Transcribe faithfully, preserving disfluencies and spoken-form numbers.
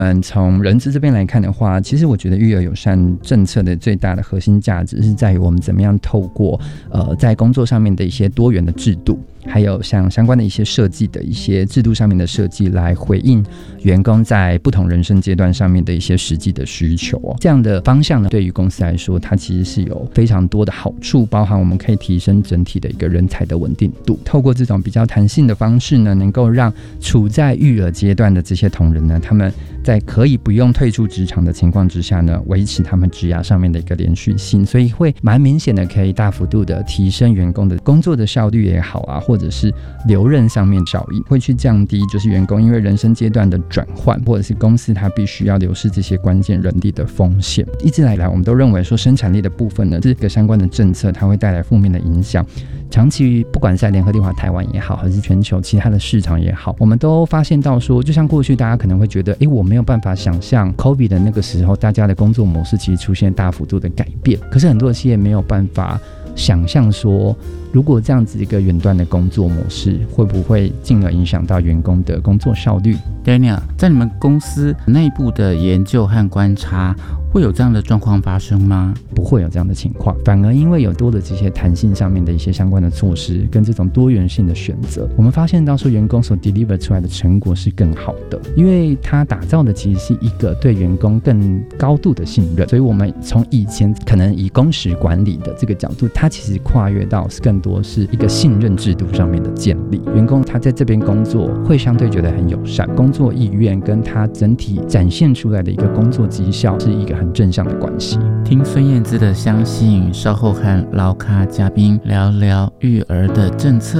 嗯，从人资这边来看的话，其实我觉得育儿友善政策的最大的核心价值是在于我们怎么样透过呃在工作上面的一些多元的制度，还有像相关的一些设计的一些制度上面的设计，来回应员工在不同人生阶段上面的一些实际的需求哦。这样的方向呢，对于公司来说，它其实是有非常多的好处，包含我们可以提升整体的一个人才的稳定度。透过这种比较弹性的方式呢，能够让处在育儿阶段的这些同仁呢，他们在可以不用退出职场的情况之下呢，维持他们职涯上面的一个连续性，所以会蛮明显的可以大幅度的提升员工的工作的效率也好啊，或者是留任上面效益，会去降低就是员工因为人生阶段的转换，或者是公司它必须要流失这些关键人力的风险。一直来来我们都认为说生产力的部分呢，这个相关的政策它会带来负面的影响，长期不管是在联合利华台湾也好，还是全球其他的市场也好，我们都发现到说，就像过去大家可能会觉得，哎，我没有办法想象 COVID 的那个时候，大家的工作模式其实出现大幅度的改变。可是很多的企业没有办法想象说，如果这样子一个远端的工作模式，会不会进而影响到员工的工作效率？ Daniel， 在你们公司内部的研究和观察，会有这样的状况发生吗？ 不会有这样的情况，反而因为有多的这些弹性上面的一些相关的措施，跟这种多元性的选择，我们发现到说员工所 deliver 出来的成果是更好的，因为他打造的其实是一个对员工更高度的信任。所以我们从以前可能以工时管理的这个角度，它其实跨越到更多是一个信任制度上面的建立。员工他在这边工作会相对觉得很友善，工作意愿跟他整体展现出来的一个工作绩效是一个很正向的关系。 听孙燕姿的相信，稍后和劳咖嘉宾聊聊育儿的政策。